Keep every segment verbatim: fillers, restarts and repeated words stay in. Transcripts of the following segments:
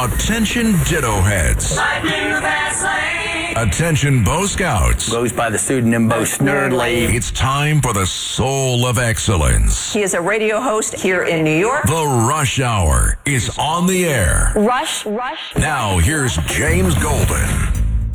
Attention Ditto Heads. Attention Bo Scouts. Goes by the pseudonym Bo Snerdley. It's time for the Soul of Excellence. He is a radio host here in New York. The Rush Hour is on the air. Rush, Rush. Now here's James Golden.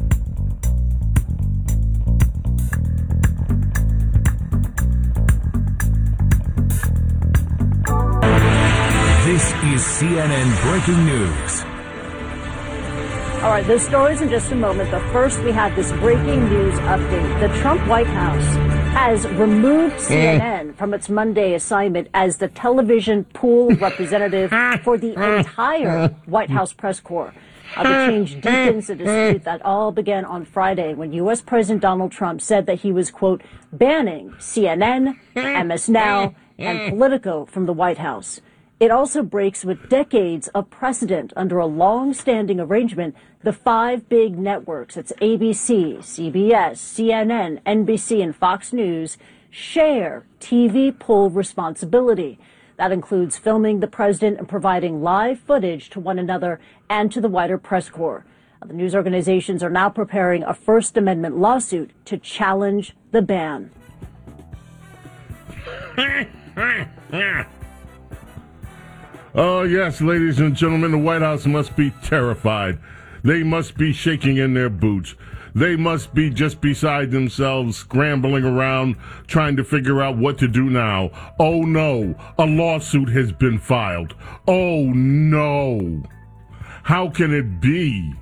This is C N N Breaking News. All right, those stories in just a moment, but first we have this breaking news update. The Trump White House has removed C N N from its Monday assignment as the television pool representative for the entire White House press corps. Uh, the change deepens the dispute that all began on Friday when U S. President Donald Trump said that he was, quote, banning C N N, M S Now, and Politico from the White House. It also breaks with decades of precedent under a long-standing arrangement. The five big networks, it's A B C, C B S, C N N, N B C, and Fox News, share T V pool responsibility. That includes filming the president and providing live footage to one another and to the wider press corps. The news organizations are now preparing a First Amendment lawsuit to challenge the ban. Oh, yes, ladies and gentlemen, the White House must be terrified. They must be shaking in their boots. They must be just beside themselves, scrambling around, trying to figure out what to do now. Oh, no, a lawsuit has been filed. Oh, no. How can it be?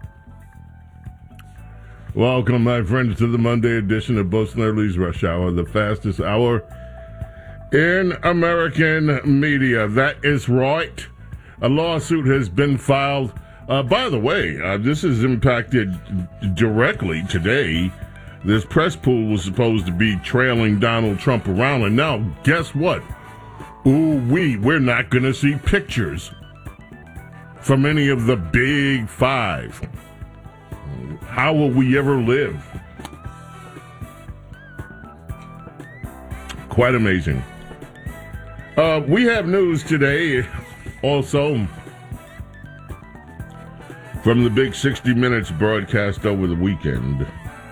Welcome, my friends, to the Monday edition of Bo Snerdley's Rush Hour, the fastest hour in American media. That is right. A lawsuit has been filed. Uh, by the way, uh, this has impacted directly today. This press pool was supposed to be trailing Donald Trump around, and now guess what? Ooh, we, we're not going to see pictures from any of the big five. How will we ever live? Quite amazing. Uh, we have news today also from the big sixty minutes broadcast over the weekend.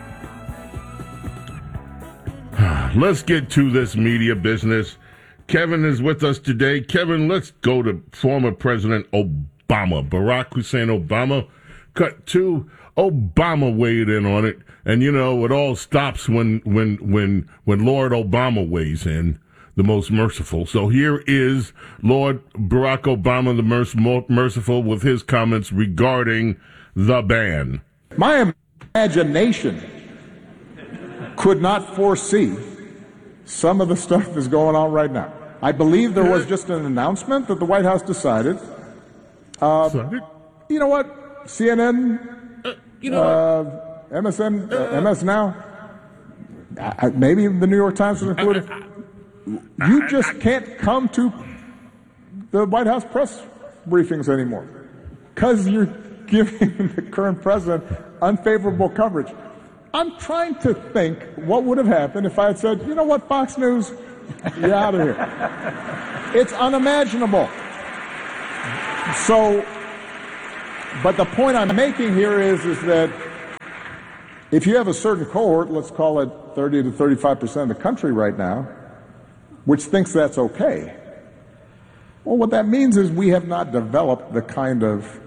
Let's get to this media business. Kevin is with us today. Kevin, let's go to former President Obama, Barack Hussein Obama. Cut two, Obama weighed in on it. And, you know, it all stops when, when, when, when Lord Obama weighs in. The most merciful. So here is Lord Barack Obama, the merc- merciful, with his comments regarding the ban. My imagination could not foresee some of the stuff that's going on right now. I believe there was just an announcement that the White House decided, uh, you know what, C N N, uh, you know uh, M S N, uh, M S Now, uh, maybe the New York Times was included. You just can't come to the White House press briefings anymore because you're giving the current president unfavorable coverage. I'm trying to think what would have happened if I had said, you know what, Fox News, you're out of here. It's unimaginable. So, but the point I'm making here is, is that if you have a certain cohort, let's call it thirty to thirty-five percent of the country right now, which thinks that's okay. Well, what that means is we have not developed the kind of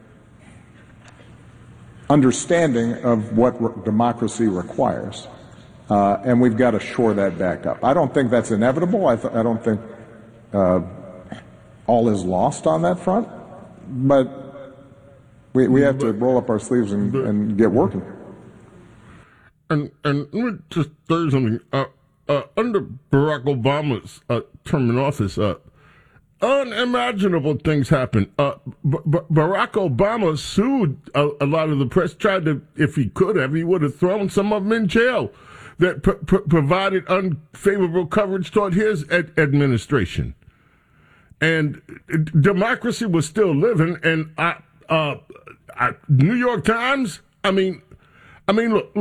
understanding of what re- democracy requires. Uh, and we've got to shore that back up. I don't think that's inevitable. I, th- I don't think uh, all is lost on that front. But we, we have to roll up our sleeves and, and get working. And, and let me just tell you something. Uh, Uh, under Barack Obama's uh, term in office, uh, unimaginable things happened. Uh, B- B- Barack Obama sued a, a lot of the press, tried to, if he could have, he would have thrown some of them in jail that pr- pr- provided unfavorable coverage toward his ad- administration. And uh, democracy was still living, and I, uh, I, New York Times, I mean, I mean, look, look.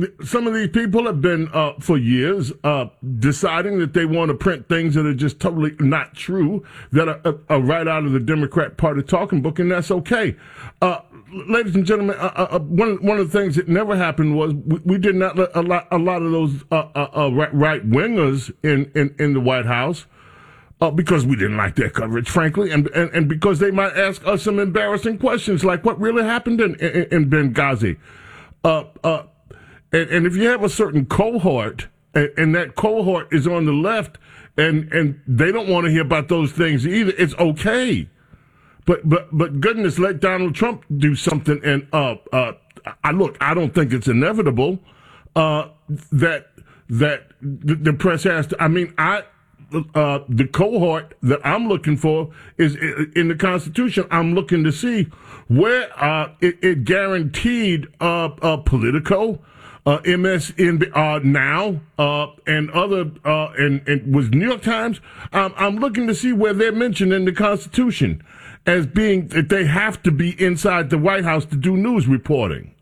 some of these people have been uh, for years uh, deciding that they want to print things that are just totally not true, that are, are right out of the Democrat Party talking book, and that's okay. Uh, ladies and gentlemen, uh, uh, one one of the things that never happened was we, we did not let a lot a lot of those uh, uh, uh, right wingers in, in, in the White House. Uh, because we didn't like their coverage, frankly, and, and, and because they might ask us some embarrassing questions like what really happened in, in, in Benghazi. Uh, uh, and, and if you have a certain cohort, and, and that cohort is on the left, and, and they don't want to hear about those things either, it's okay. But but but goodness, let Donald Trump do something. And uh, uh, I look, I don't think it's inevitable uh, that that the, the press has to. I mean, I. Uh, the cohort that I'm looking for is in the Constitution. I'm looking to see where uh, it, it guaranteed uh, uh, Politico, uh, M S N uh, Now, uh, and other, uh, and, and was New York Times. Um, I'm looking to see where they're mentioned in the Constitution as being that they have to be inside the White House to do news reporting.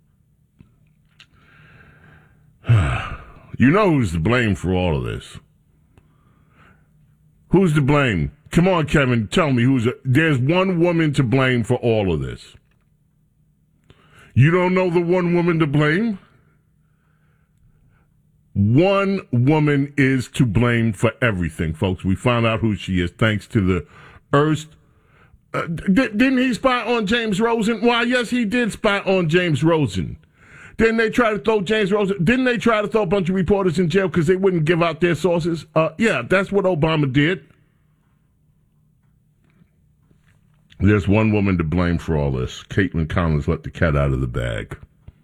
You know who's to blame for all of this. Who's to blame? Come on, Kevin, tell me who's. A, there's one woman to blame for all of this. You don't know the one woman to blame? One woman is to blame for everything, folks. We found out who she is thanks to the Hearst. Uh, d- didn't he spy on James Rosen? Why, yes, he did spy on James Rosen. Didn't they try to throw James Rosen? Didn't they try to throw a bunch of reporters in jail because they wouldn't give out their sources? Uh, yeah, that's what Obama did. There's one woman to blame for all this. Caitlin Collins let the cat out of the bag.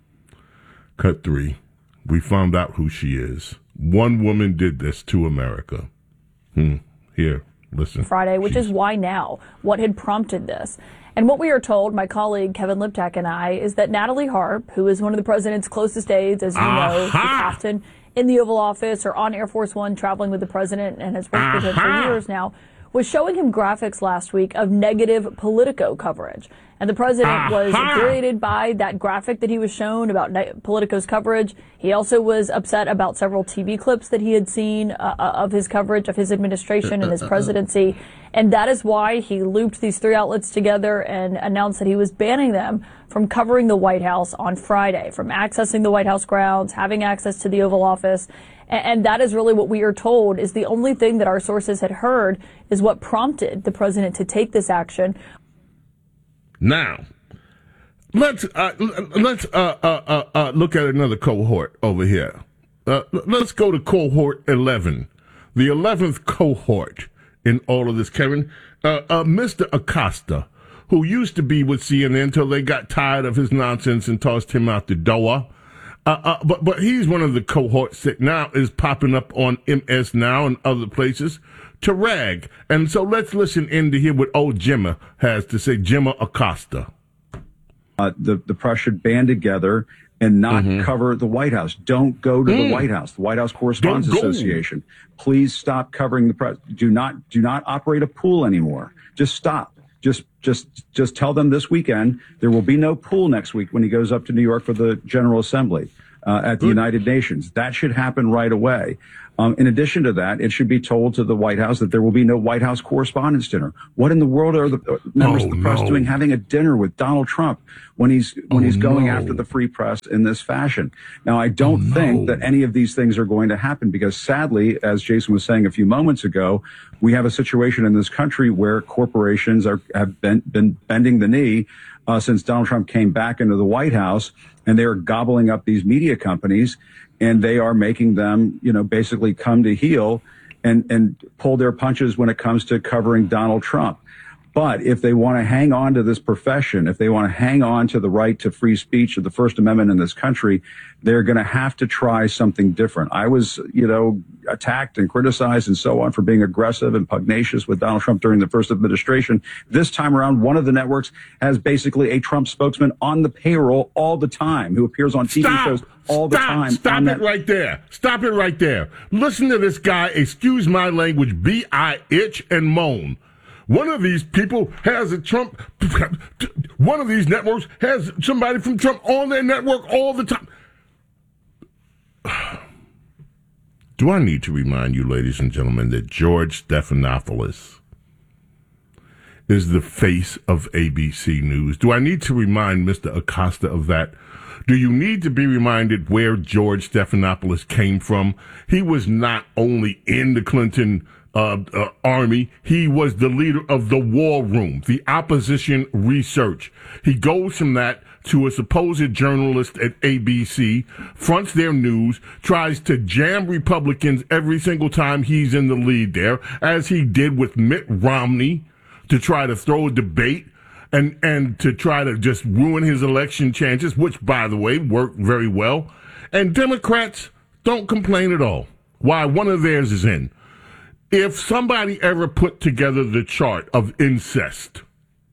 Cut three. We found out who she is. One woman did this to America. Hmm. Here, listen. Friday, which She's... is why now? What had prompted this? And what we are told, my colleague Kevin Liptak and I, is that Natalie Harp, who is one of the president's closest aides, as you Aha! know, she's often in the Oval Office or on Air Force One traveling with the president and has worked with him for years now, was showing him graphics last week of negative Politico coverage. And the president Aha! was infuriated by that graphic that he was shown about ne- Politico's coverage. He also was upset about several T V clips that he had seen uh, of his coverage of his administration and his presidency. And that is why he looped these three outlets together and announced that he was banning them from covering the White House on Friday, from accessing the White House grounds, having access to the Oval Office. And that is really what we are told is the only thing that our sources had heard is what prompted the president to take this action. Now, let's uh, let's uh, uh, uh, uh, look at another cohort over here. Uh, let's go to cohort eleven, the eleventh cohort in all of this, Kevin. Uh, uh, Mister Acosta, who used to be with C N N until they got tired of his nonsense and tossed him out the door. Uh, uh, but but he's one of the cohorts that now is popping up on M S Now and other places to rag. And so let's listen in to hear what old Jimmy has to say, Jimmy Acosta. Uh, the, the press should band together and not mm-hmm. cover the White House. Don't go to mm. the White House, the White House Correspondents Association. Please stop covering the press. Do not do not operate a pool anymore. Just stop. Just just just tell them this weekend there will be no pool next week when he goes up to New York for the General Assembly uh, at the Good. United Nations. That should happen right away. Um, in addition to that, it should be told to the White House that there will be no White House Correspondents' Dinner. What in the world are the members oh, of the press no. doing having a dinner with Donald Trump when he's when oh, he's going no. after the free press in this fashion? Now, I don't oh, think no. that any of these things are going to happen because, sadly, as Jason was saying a few moments ago, we have a situation in this country where corporations are have been, been bending the knee uh, since Donald Trump came back into the White House, and they are gobbling up these media companies. And they are making them, you know, basically come to heel and, and pull their punches when it comes to covering Donald Trump. But if they want to hang on to this profession, if they want to hang on to the right to free speech of the First Amendment in this country, they're going to have to try something different. I was, you know, attacked and criticized and so on for being aggressive and pugnacious with Donald Trump during the first administration. This time around, one of the networks has basically a Trump spokesman on the payroll all the time who appears on T V Stop. shows all the Stop. time. Stop it that- right there. Stop it right there. Listen to this guy, excuse my language, B I itch and moan. One of these people has a Trump, one of these networks has somebody from Trump on their network all the time. Do I need to remind you, ladies and gentlemen, that George Stephanopoulos is the face of A B C News? Do I need to remind Mister Acosta of that? Do you need to be reminded where George Stephanopoulos came from? He was not only in the Clinton uh, uh, army, he was the leader of the war room, the opposition research. He goes from that to a supposed journalist at A B C, fronts their news, tries to jam Republicans every single time he's in the lead there, as he did with Mitt Romney, to try to throw a debate and, and to try to just ruin his election chances, which, by the way, worked very well. And Democrats don't complain at all. Why? One of theirs is in. If somebody ever put together the chart of incest,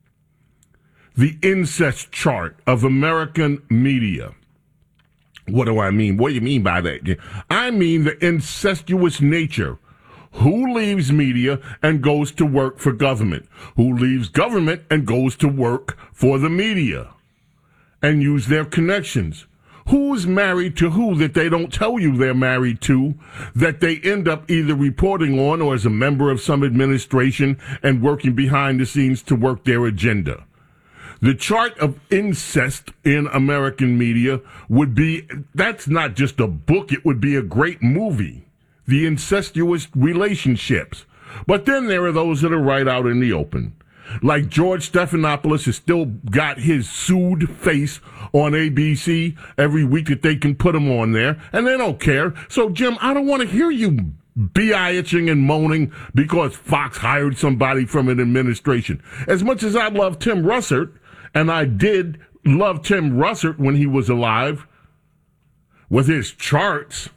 the incest chart of American media, what do I mean? What do you mean by that? I mean the incestuous nature. Who leaves media and goes to work for government? Who leaves government and goes to work for the media and use their connections? Who's married to who that they don't tell you they're married to, that they end up either reporting on or as a member of some administration and working behind the scenes to work their agenda? The chart of incest in American media would be, that's not just a book, it would be a great movie. The incestuous relationships. But then there are those that are right out in the open. Like George Stephanopoulos has still got his sued face on A B C every week that they can put him on there, and they don't care. So, Jim, I don't want to hear you B-I-itching and moaning because Fox hired somebody from an administration. As much as I love Tim Russert, and I did love Tim Russert when he was alive with his charts,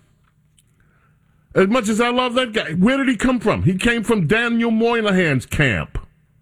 as much as I love that guy, where did he come from? He came from Daniel Moynihan's camp.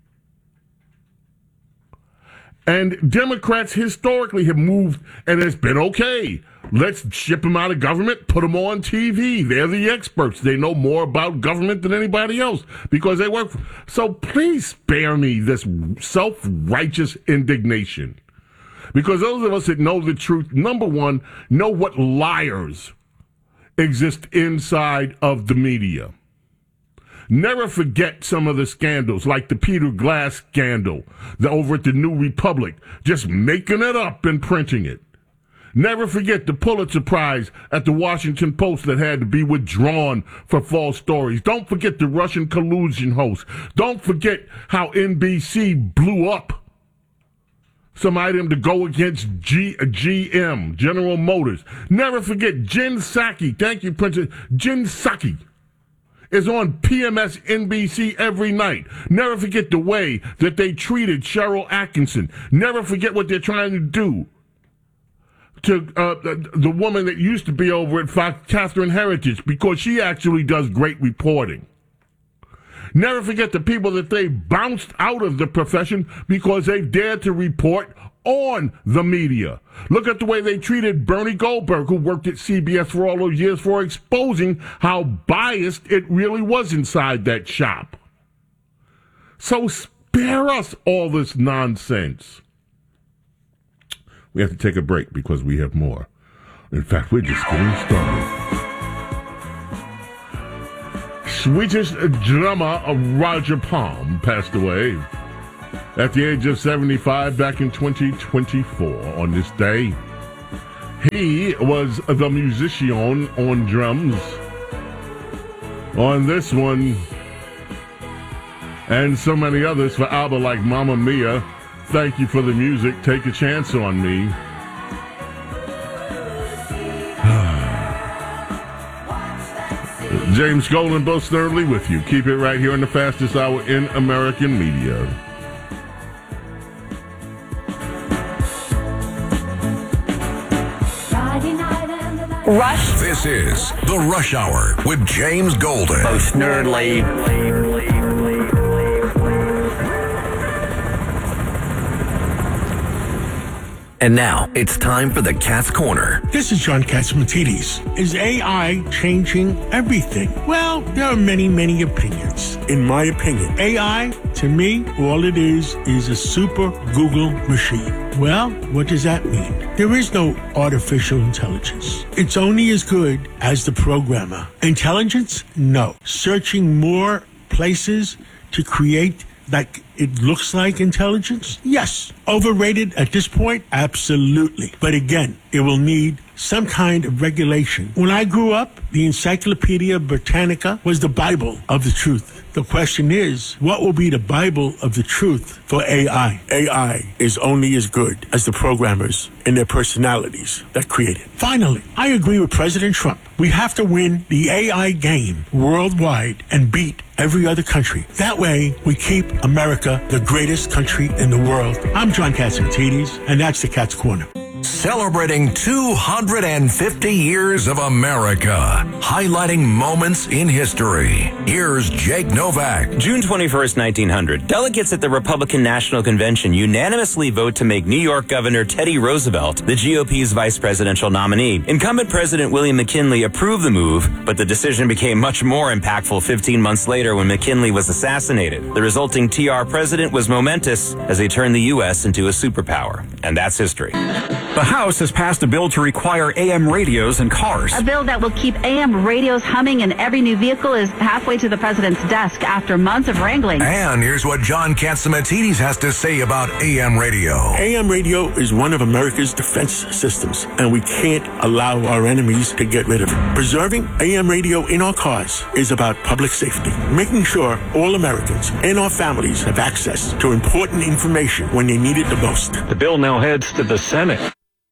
And Democrats historically have moved, and it's been okay. Let's ship them out of government, put them on T V. They're the experts. They know more about government than anybody else because they work for. So please spare me this self-righteous indignation. Because those of us that know the truth, number one, know what liars exist inside of the media. Never forget some of the scandals, like the Peter Glass scandal, the over at the New Republic, just making it up and printing it. Never forget the Pulitzer Prize at the Washington Post that had to be withdrawn for false stories. Don't forget the Russian collusion host. Don't forget how N B C blew up some item to go against G, G M, General Motors. Never forget Jen Psaki. Thank you, Princess. Jen Psaki is on P M S N B C every night. Never forget the way that they treated Cheryl Atkinson. Never forget what they're trying to do to uh, the, the woman that used to be over at Fox, Catherine Heritage, because she actually does great reporting. Never forget the people that they bounced out of the profession because they dared to report on the media. Look at the way they treated Bernie Goldberg, who worked at C B S for all those years, for exposing how biased it really was inside that shop. So spare us all this nonsense. We have to take a break because we have more. In fact, we're just getting started. Swedish drummer Roger Palm passed away at the age of seventy-five back in twenty twenty-four on this day. He was the musician on drums on this one and so many others for ABBA like Mamma Mia, Thank You for the Music, Take a Chance on Me. James Golden, Bo Snerdley with you. Keep it right here in the fastest hour in American media. Rush. This is The Rush Hour with James Golden. Bo Snerdley. And now it's time for the Cat's Corner. This is John Catsimatidis. Is A I changing everything? Well, there are many, many opinions. In my opinion, A I, to me, all it is is a super Google machine. Well, what does that mean? There is no artificial intelligence. It's only as good as the programmer. Intelligence? No. Searching more places to create like it looks like intelligence? Yes. Overrated at this point? Absolutely. But again, it will need some kind of regulation. When I grew up, the Encyclopedia Britannica was the Bible of the truth. The question is, what will be the Bible of the truth for A I? A I is only as good as the programmers and their personalities that create it. Finally, I agree with President Trump. We have to win the A I game worldwide and beat every other country. That way, we keep America the greatest country in the world. I'm John Catsimatidis, and that's the Cat's Corner. Celebrating two hundred fifty years of America, highlighting moments in history. Here's Jake Novak. June twenty-first, nineteen hundred. Delegates at the Republican National Convention unanimously vote to make New York Governor Teddy Roosevelt the G O P's vice presidential nominee. Incumbent President William McKinley approved the move, but the decision became much more impactful fifteen months later when McKinley was assassinated. The resulting T R president was momentous as they turned the U S into a superpower. And that's history. The House has passed a bill to require A M radios in cars. A bill that will keep A M radios humming in every new vehicle is halfway to the president's desk after months of wrangling. And here's what John Catsimatidis has to say about A M radio. A M radio is one of America's defense systems, and we can't allow our enemies to get rid of it. Preserving A M radio in our cars is about public safety, making sure all Americans and our families have access to important information when they need it the most. The bill now heads to the Senate.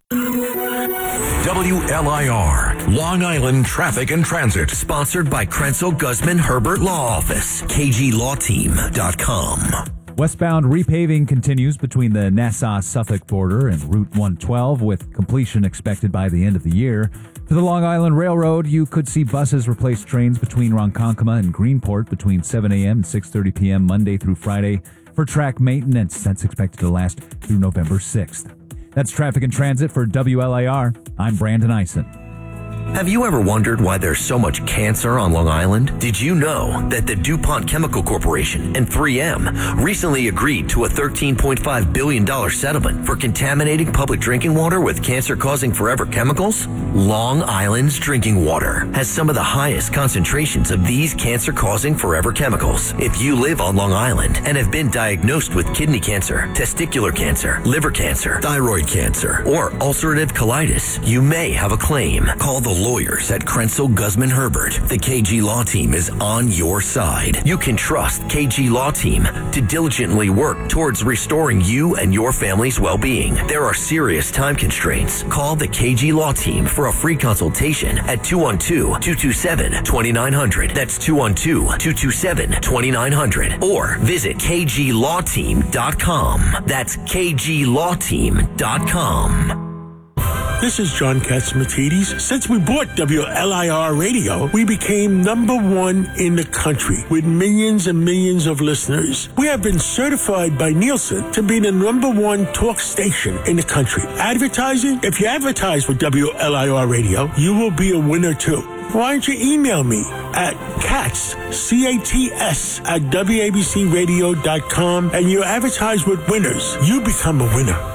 W L I R, Long Island Traffic and Transit, sponsored by Krenzel Guzman Herbert Law Office, K G law team dot com. Westbound repaving continues between the Nassau-Suffolk border and Route one twelve, with completion expected by the end of the year. For the Long Island Railroad, you could see buses replace trains between Ronkonkoma and Greenport between seven a.m. and six thirty p.m. Monday through Friday for track maintenance. That's expected to last through November sixth. That's Traffic and Transit for W L I R. I'm Brandon Eisen. Have you ever wondered why there's so much cancer on Long Island? Did you know that the DuPont Chemical Corporation and three M recently agreed to a thirteen point five billion dollars settlement for contaminating public drinking water with cancer-causing forever chemicals? Long Island's drinking water has some of the highest concentrations of these cancer-causing forever chemicals. If you live on Long Island and have been diagnosed with kidney cancer, testicular cancer, liver cancer, thyroid cancer, or ulcerative colitis, you may have a claim. Call the lawyers at Krenzel Guzman Herbert. The K G Law Team is on your side. You can trust K G Law Team to diligently work towards restoring you and your family's well-being. There are serious time constraints. Call the K G Law Team for a free consultation at two one two, two two seven, two nine zero zero. That's two one two, two two seven, two nine zero zero. Or visit K G law team dot com. That's K G law team dot com. This is John Catsimatidis. Since we bought W L I R Radio, we became number one in the country with millions and millions of listeners. We have been certified by Nielsen to be the number one talk station in the country. Advertising? If you advertise with W L I R Radio, you will be a winner too. Why don't you email me at cats, C A T S, at W A B C radio dot com, and you advertise with winners. You become a winner.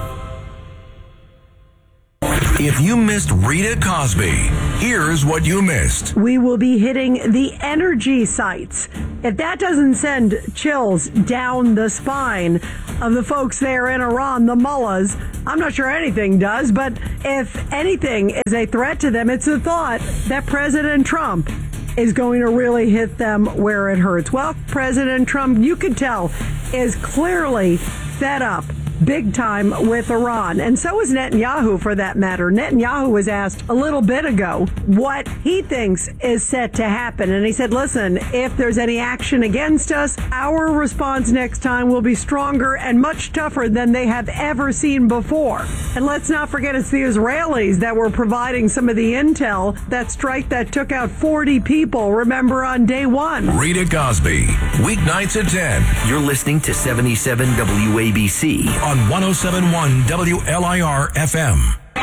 If you missed Rita Cosby, here's what you missed. We will be hitting the energy sites. If that doesn't send chills down the spine of the folks there in Iran, the mullahs, I'm not sure anything does, but if anything is a threat to them, it's the thought that President Trump is going to really hit them where it hurts. Well, President Trump, you could tell, is clearly fed up big time with Iran. And so is Netanyahu, for that matter. Netanyahu was asked a little bit ago what he thinks is set to happen. And he said, listen, if there's any action against us, our response next time will be stronger and much tougher than they have ever seen before. And let's not forget, it's the Israelis that were providing some of the intel, that strike that took out forty people, remember, on day one. Rita Cosby, weeknights at ten. You're listening to seventy-seven W A B C on on one oh seven point one W L I R F M.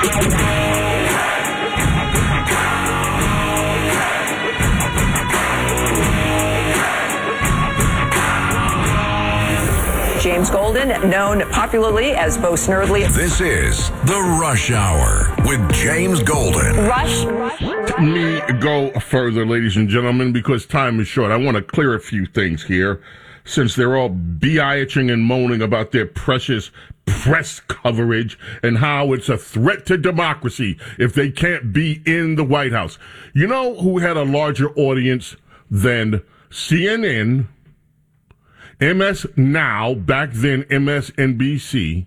James Golden, known popularly as Bo Snerdley. This is The Rush Hour with James Golden. Rush. Let me go further, ladies and gentlemen, because time is short. I want to clear a few things here, since they're all bitching and moaning about their precious press coverage and how it's a threat to democracy if they can't be in the White House. You know who had a larger audience than C N N, M S Now, back then M S N B C,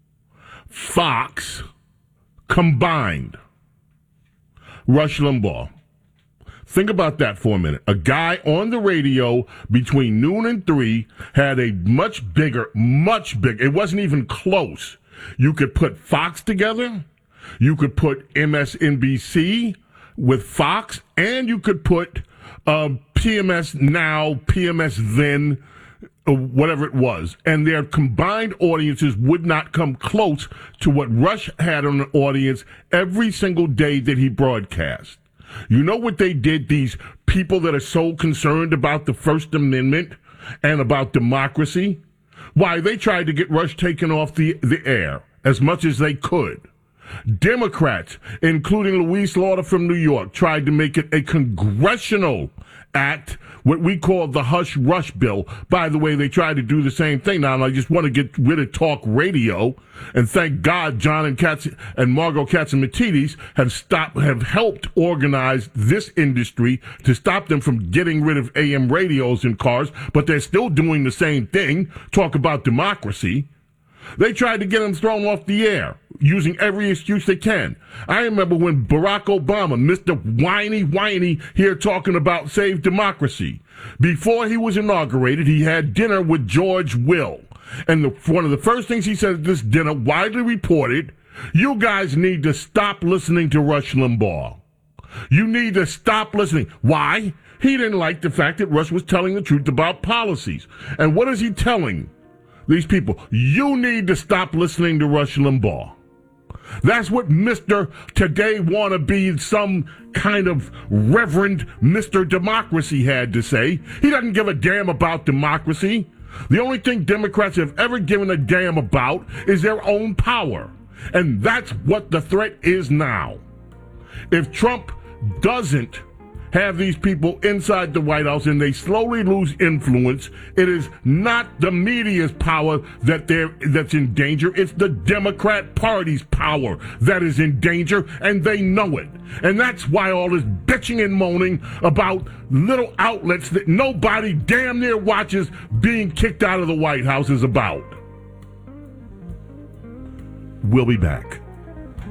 Fox, combined? Rush Limbaugh. Think about that for a minute. A guy on the radio between noon and three had a much bigger, much bigger, it wasn't even close. You could put Fox together, you could put M S N B C with Fox, and you could put uh, P M S Now, P M S Then, whatever it was, and their combined audiences would not come close to what Rush had on an audience every single day that he broadcast. You know what they did, these people that are so concerned about the First Amendment and about democracy? Why, they tried to get Rush taken off the, the air as much as they could. Democrats, including Louise Lauder from New York, tried to make it a congressional act, what we call the Hush Rush Bill. By the way, they tried to do the same thing now, and I just want to get rid of talk radio, and thank God John and Katz and Margot Katzimatidis have stopped, have helped organize this industry to stop them from getting rid of A M radios in cars, but they're still doing the same thing, talk about democracy. They tried to get him thrown off the air, using every excuse they can. I remember when Barack Obama, Mister Whiny Whiny, here talking about save democracy. Before he was inaugurated, he had dinner with George Will. And the, one of the first things he said at this dinner, widely reported, you guys need to stop listening to Rush Limbaugh. You need to stop listening. Why? He didn't like the fact that Rush was telling the truth about policies. And what is he telling these people? You need to stop listening to Rush Limbaugh. That's what Mister Today wanna be some kind of Reverend Mister Democracy had to say. He doesn't give a damn about democracy. The only thing Democrats have ever given a damn about is their own power. And that's what the threat is now. If Trump doesn't have these people inside the White House and they slowly lose influence, it is not the media's power that they're, that's in danger. It's the Democrat Party's power that is in danger, and they know it. And that's why all this bitching and moaning about little outlets that nobody damn near watches being kicked out of the White House is about. We'll be back.